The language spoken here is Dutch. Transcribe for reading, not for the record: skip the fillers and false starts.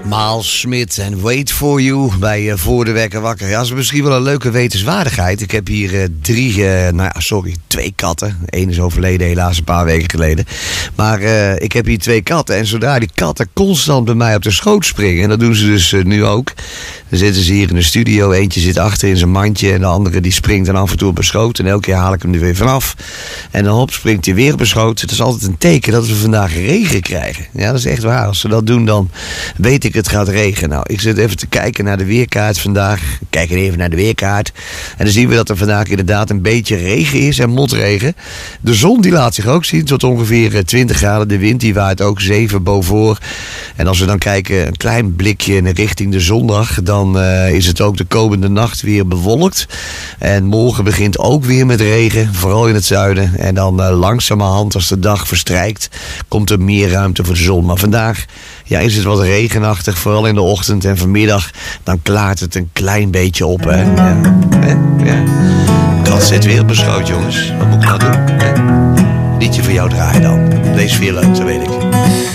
Miles Smith en Wait For You bij Voor de Wekker Wakker. Ja, dat is misschien wel een leuke wetenswaardigheid. Ik heb hier twee katten. Eén is overleden helaas een paar weken geleden. Maar ik heb hier 2 katten. En zodra die katten constant bij mij op de schoot springen, en dat doen ze dus nu ook. Dan zitten ze hier in de studio. Eentje zit achter in zijn mandje en de andere die springt dan af en toe op een schoot. En elke keer haal ik hem er weer vanaf. En dan hop, springt hij weer op een schoot. Het is altijd een teken dat we vandaag regen krijgen. Ja, dat is echt waar. Als ze dat doen, dan weet ik het gaat regenen. Nou, ik zit even te kijken naar de weerkaart vandaag. We kijken even naar de weerkaart. En dan zien we dat er vandaag inderdaad een beetje regen is en motregen. De zon die laat zich ook zien tot ongeveer 20 graden. De wind die waait ook 7 boven. En als we dan kijken, een klein blikje richting de zondag, dan is het ook de komende nacht weer bewolkt. En morgen begint ook weer met regen, vooral in het zuiden. En dan langzamerhand, als de dag verstrijkt, komt er meer ruimte voor de zon. Maar vandaag is het wat regenachtig, vooral in de ochtend. En vanmiddag, dan klaart het een klein beetje op. Hè? Ja. Kat zit weer op mijn schoot, jongens. Wat moet ik nou doen? Liedje voor jou draaien dan. Deze is veel leuk, dat weet ik.